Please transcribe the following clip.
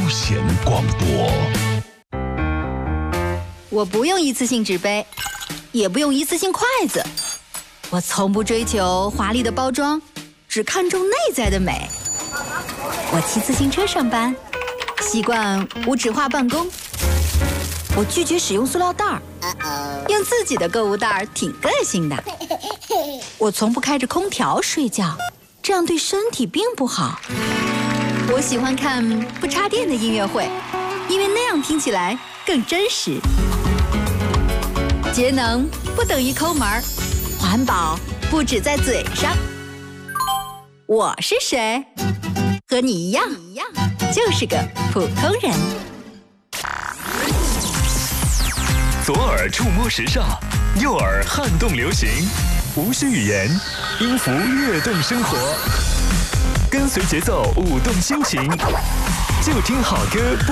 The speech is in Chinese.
闲广播。 我不用一次性纸杯，也不用一次性筷子，我从不追求华丽的包装，只看重内在的美。我骑自行车上班，习惯无纸化办公。我拒绝使用塑料袋儿，用自己的购物袋儿挺个性的。我从不开着空调睡觉，这样对身体并不好。我喜欢看不插电的音乐会，因为那样听起来更真实。节能不等于抠门儿，环保不只在嘴上。我是谁？和你一样，就是个普通人。 左耳触摸时尚，右耳撼动流行，无需语言，音符跃动生活，跟随节奏舞动心情，就听好歌。